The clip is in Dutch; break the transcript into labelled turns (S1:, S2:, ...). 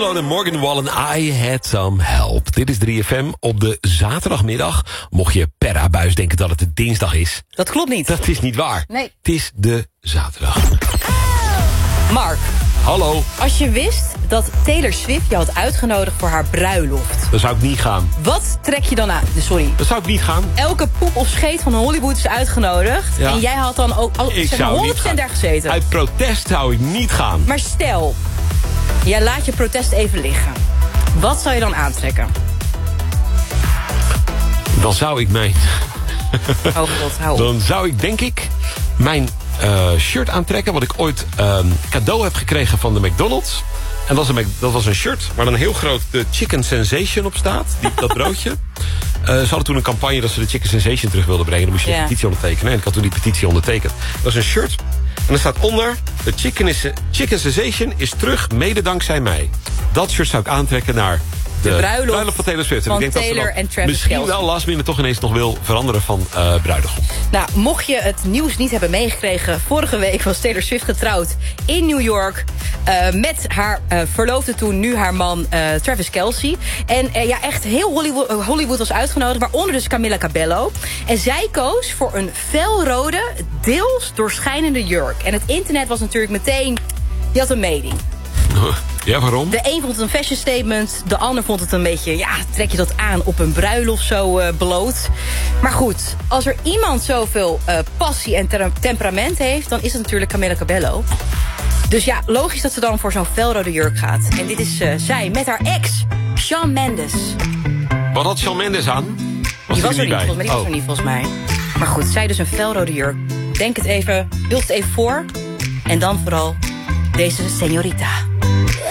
S1: Malone en Morgan Wallen, I Had Some Help. Dit is 3FM op de zaterdagmiddag. Mocht je per abuis denken dat het de dinsdag is.
S2: Dat klopt niet.
S1: Dat is niet waar.
S2: Nee.
S1: Het is de zaterdag.
S2: Mark.
S1: Hallo.
S2: Als je wist dat Taylor Swift je had uitgenodigd voor haar bruiloft.
S1: Dan zou ik niet gaan.
S2: Wat trek je dan aan? Sorry.
S1: Dan zou ik niet gaan.
S2: Elke poep of scheet van Hollywood is uitgenodigd.
S1: Ja.
S2: En jij had dan ook
S1: Ik
S2: zeg
S1: zou
S2: maar,
S1: niet
S2: 100%
S1: gaan.
S2: daar gezeten.
S1: Uit protest zou ik niet gaan.
S2: Maar stel, jij laat je protest even liggen. Wat zou je dan aantrekken?
S1: Dan zou ik mijn...
S2: Oh god, hou op.
S1: Dan zou ik denk ik mijn shirt aantrekken... wat ik ooit cadeau heb gekregen van de McDonald's. En dat was een shirt waar dan heel groot de Chicken Sensation op staat. Dat broodje. Ze hadden toen een campagne dat ze de Chicken Sensation terug wilden brengen. Dan moest je een petitie ondertekenen. En ik had toen die petitie ondertekend. Dat was een shirt. En er staat onder... De Chicken Sensation is terug, mede dankzij mij. Dat shirt zou ik aantrekken naar... De bruiloft van Taylor Swift. En
S2: van
S1: ik denk
S2: Taylor
S1: dat ze
S2: en Travis
S1: misschien
S2: Kelce.
S1: wel last minute toch ineens nog wil veranderen van bruidegom.
S2: Nou, mocht je het nieuws niet hebben meegekregen... vorige week was Taylor Swift getrouwd in New York... met haar verloofde toen, nu haar man Travis Kelce. En ja, echt heel Hollywood was uitgenodigd... waaronder dus Camila Cabello. En zij koos voor een felrode, deels doorschijnende jurk. En het internet was natuurlijk meteen... die had een mening.
S1: Ja, waarom?
S2: De een vond het een fashion statement. De ander vond het een beetje, ja, trek je dat aan op een bruiloft zo bloot. Maar goed, als er iemand zoveel passie en temperament heeft... dan is het natuurlijk Camila Cabello. Dus ja, logisch dat ze dan voor zo'n felrode jurk gaat. En dit is zij met haar ex, Shawn Mendes.
S1: Wat had Shawn Mendes aan?
S2: Die was er niet,
S1: bij?
S2: volgens mij. Die was er niet, volgens mij. Maar goed, zij dus een felrode jurk. Denk het even, beeld het even voor. En dan vooral deze señorita.